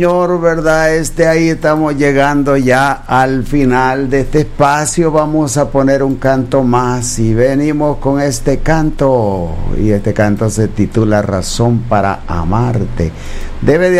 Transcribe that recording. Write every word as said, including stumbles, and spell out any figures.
Señor, ¿verdad? Este ahí estamos llegando ya al final de este espacio. Vamos a poner un canto más y venimos con este canto. Y este canto se titula Razón para amarte. Debe de